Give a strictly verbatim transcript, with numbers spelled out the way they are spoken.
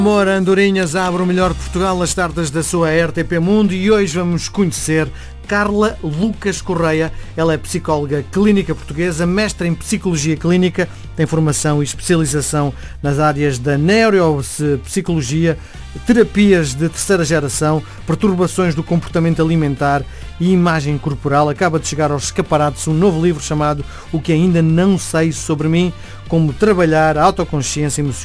Amor Andorinhas abre o melhor de Portugal às tardes da sua R T P Mundo e hoje vamos conhecer Carla Lucas Correia. Ela é psicóloga clínica portuguesa, mestra em psicologia clínica, tem formação e especialização nas áreas da neuropsicologia, terapias de terceira geração, perturbações do comportamento alimentar e imagem corporal. Acaba de chegar aos escaparates um novo livro chamado O que ainda não sei sobre mim, como trabalhar a autoconsciência emocional